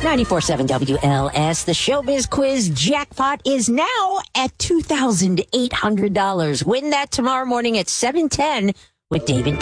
94.7 WLS. The Showbiz Quiz jackpot is now at $2,800. Win that tomorrow morning at 7:10 with David